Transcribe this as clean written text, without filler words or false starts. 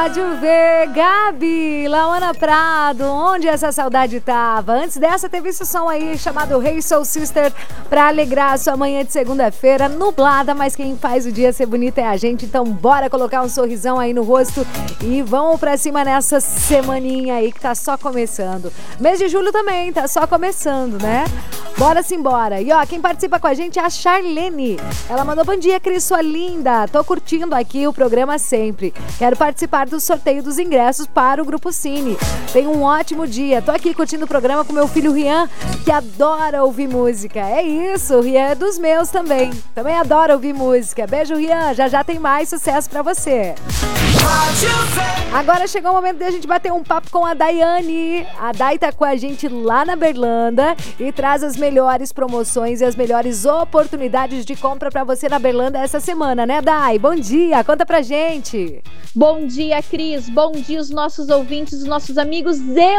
Rádio V, Gabi, Lauana Prado, onde essa saudade tava? Antes dessa teve esse som aí chamado Hey Soul Sister pra alegrar a sua manhã de segunda-feira, nublada, mas quem faz o dia ser bonito é a gente, então bora colocar um sorrisão aí no rosto e vamos pra cima nessa semaninha aí que tá só começando. Mês de julho também, tá só começando, né? Bora simbora. E ó, quem participa com a gente é a Charlene. Ela mandou: bom dia, Cris, sua linda. Tô curtindo aqui o programa sempre. Quero participar do sorteio dos ingressos para o Grupo Cine. Tenha um ótimo dia. Tô aqui curtindo o programa com meu filho Rian, que adora ouvir música. É isso, o Rian é dos meus também. Também adora ouvir música. Beijo, Rian. Já já tem mais sucesso pra você. Agora chegou o momento de a gente bater um papo com a Daiane. A Dai tá com a gente lá na Berlândia e traz as melhores promoções e as melhores oportunidades de compra pra você na Berlândia essa semana, né, Dai? Bom dia, conta pra gente. Bom dia, Cris. Bom dia, os nossos ouvintes, os nossos amigos.